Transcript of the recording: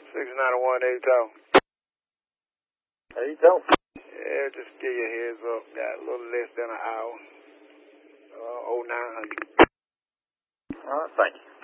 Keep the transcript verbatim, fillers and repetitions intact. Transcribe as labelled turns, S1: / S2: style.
S1: six ninety-one, there you talk.
S2: There you go.
S1: Yeah, just give you a heads up. Got a little less than an hour. Uh, oh nine hundred.
S2: All right, thank you.